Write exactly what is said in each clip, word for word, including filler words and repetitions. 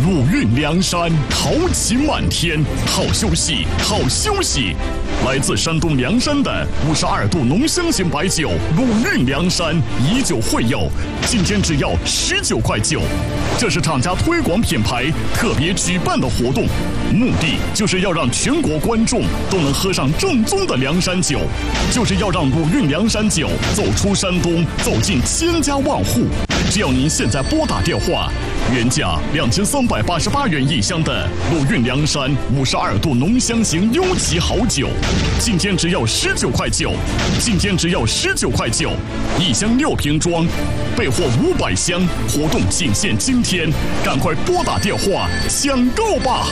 鲁韵梁山，豪情满天，好休息，好休息。来自山东梁山的五十二度浓香型白酒鲁韵梁山，以酒会友，今天只要十九块九。这是厂家推广品牌特别举办的活动，目的就是要让全国观众都能喝上正宗的梁山酒，就是要让鲁韵梁山酒走出山东，走进千家万户。只要您现在拨打电话，原价两千三百八十八元一箱的鲁韵梁山五十二度浓香型优级好酒，今天只要十九块九，今天只要十九块九，一箱六瓶装，备货五百箱，活动仅限今天，赶快拨打电话抢购吧！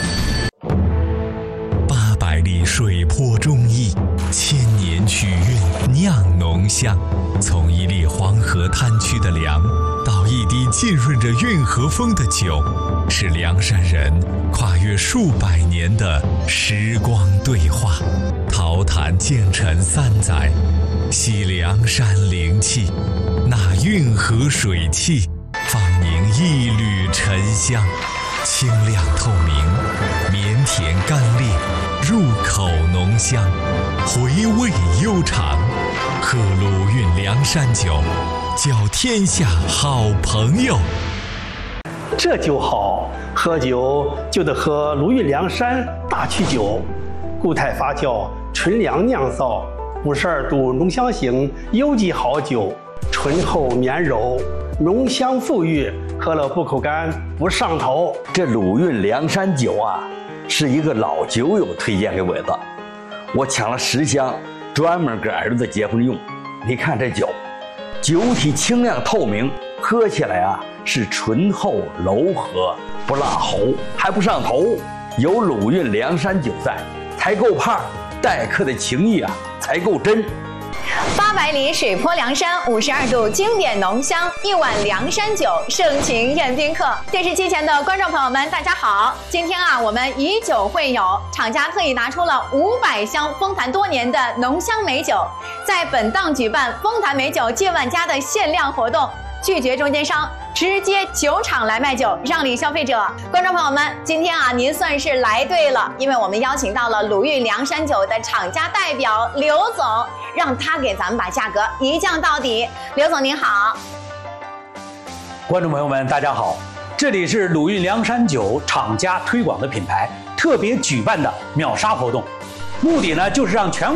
八百里水泊忠义，千年曲韵酿浓香，从一粒黄河滩区的粮到一滴浸润着运河风的酒，是梁山人跨越数百年的时光对话。桃坛建成三载，吸梁山灵气，那运河水汽，放凝一缕沉香，清亮透明，绵甜甘冽，入口浓香，回味悠长。喝鲁韵梁山酒，交天下好朋友。 这酒好，喝酒就得喝鲁韵梁山大曲酒，固态发酵，纯粮酿造，五十二度浓香型优级好酒，醇厚绵柔，浓香馥郁，喝了不口干不上头。 这鲁韵梁山酒啊，是一个老酒友推荐给我的，我抢了十箱，专门给儿子结婚用。你看这酒，酒体清亮透明，喝起来啊是醇厚柔和，不辣喉，还不上头。有鲁韵梁山酒在，才够胖，待客的情谊啊才够真。 八百里水泊梁山，五十二度经典浓香，一碗梁山酒，盛情宴宾客。电视机前的观众朋友们，大家好！今天啊，我们以酒会友，厂家特意拿出了五百箱丰坛多年的浓香美酒，在本档举办丰坛美酒借万家的限量活动，拒绝中间商，直接酒厂来卖酒，让利消费者。观众朋友们，今天啊，您算是来对了，因为我们邀请到了鲁韵梁山酒的厂家代表刘总，让他给咱们把价格一降到底。刘总您好。 观众朋友们大家好，这里是鲁韵梁山酒厂家推广的品牌特别举办的秒杀活动，目的呢就是让全